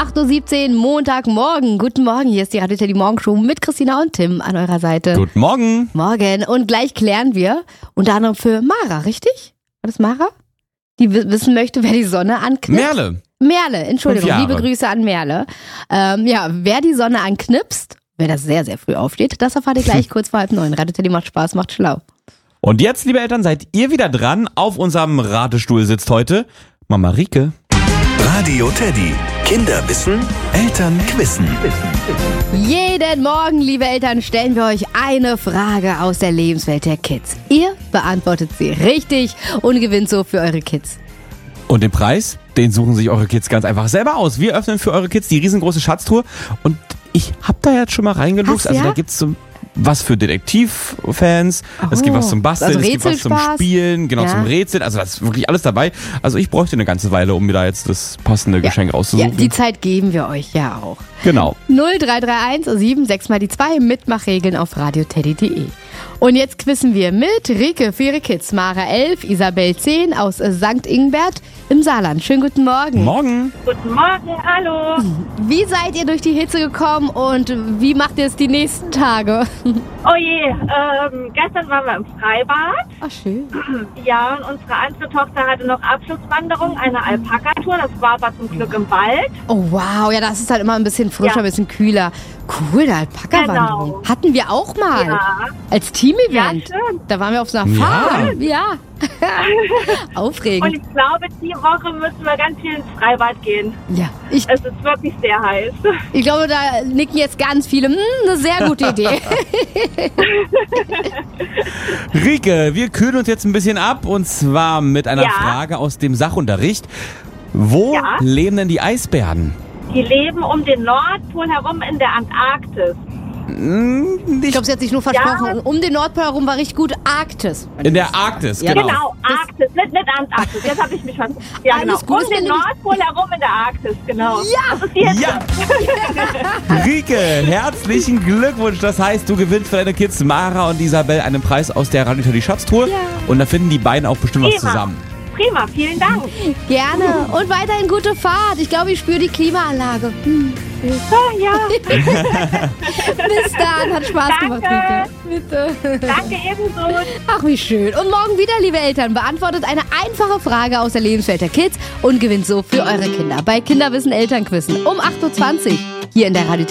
8.17 Uhr, Montagmorgen. Guten Morgen, hier ist die Radio Teddy Morgenshow mit Christina und Tim an eurer Seite. Guten Morgen. Morgen. Und gleich klären wir, unter anderem für Mara, richtig? War das Mara? Die wissen möchte, wer die Sonne anknipst. Merle, Entschuldigung, liebe Grüße an Merle. Wer die Sonne anknipst, wer das sehr, sehr früh aufsteht, das erfahrt ihr gleich kurz vor 8:30. Radio Teddy macht Spaß, macht schlau. Und jetzt, liebe Eltern, seid ihr wieder dran. Auf unserem Ratestuhl sitzt heute Mama Rike. Radio Teddy. Kinder wissen, Eltern quissen. Jeden Morgen, liebe Eltern, stellen wir euch eine Frage aus der Lebenswelt der Kids. Ihr beantwortet sie richtig und gewinnt so für eure Kids. Und den Preis, den suchen sich eure Kids ganz einfach selber aus. Wir öffnen für eure Kids die riesengroße Schatztruhe. Und ich habe da jetzt schon mal reingeluchst. Also da gibt's so was für Detektivfans, es gibt was zum Basteln, es gibt was zum Spielen, zum Rätseln, also das ist wirklich alles dabei. Also ich bräuchte eine ganze Weile, um mir da jetzt das passende Geschenk rauszusuchen. Ja, die Zeit geben wir euch ja auch. Genau. 0331 76 mal die 2 Mitmachregeln auf radioteddy.de. Und jetzt quissen wir mit Rike für ihre Kids. Mara 11, Isabel 10 aus St. Ingbert im Saarland. Schönen guten Morgen. Morgen. Guten Morgen, hallo. Wie seid ihr durch die Hitze gekommen und wie macht ihr es die nächsten Tage? Oh je, gestern waren wir im Freibad. Ach, schön. Ja, und unsere andere Tochter hatte noch Abschlusswanderung, eine Alpaka-Tour. Das war aber zum Glück im Wald. Oh wow, ja, das ist halt immer ein bisschen frischer, ein bisschen kühler. Cool, der Alpaka-Wanderung. Genau. Hatten wir auch mal. Ja. Als Team-Event. Ja, schön. Da waren wir auf so einer Farm. Ja. Aufregend. Und ich glaube, die Woche müssen wir ganz viel ins Freibad gehen. Ja. Es ist wirklich sehr heiß. Ich glaube, da nicken jetzt ganz viele. Eine sehr gute Idee. Rike, wir kühlen uns jetzt ein bisschen ab und zwar mit einer Frage aus dem Sachunterricht. Wo leben denn die Eisbären? Die leben um den Nordpol herum in der Antarktis. Ich glaube, sie hat sich nur versprochen. Um den Nordpol herum war richtig gut Arktis. In der Arktis, genau. Genau, Arktis, nicht Antarktis. Jetzt habe ich mich versprochen. Ja, genau. Um den Nordpol herum in der Arktis, genau. Ja! Das ist die Hitze. Rike, herzlichen Glückwunsch. Das heißt, du gewinnst für deine Kids Mara und Isabel einen Preis aus der Radio Teddy Schatztruhe. Ja. Und da finden die beiden auch bestimmt was zusammen. Prima, vielen Dank. Gerne. Und weiterhin gute Fahrt. Ich glaube, ich spüre die Klimaanlage. Ja. Bis dann. Hat Spaß gemacht, Rike. Bitte. Danke ebenso. Ach, wie schön. Und morgen wieder, liebe Eltern, beantwortet eine einfache Frage aus der Lebenswelt der Kids und gewinnt so für eure Kinder bei Kinderwissen Elternquissen um 8.20 Uhr hier in der Radio